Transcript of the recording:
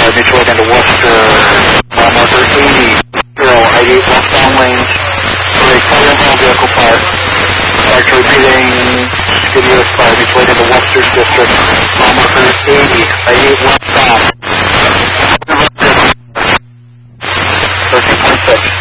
mutual aid into Worcester, mile marker 80, 088 westbound lanes, for a fire involved vehicle fire. Actually repeating, Skid US fire, mutual aid into Worcester District, mile marker 80, 88 westbound. 13.6.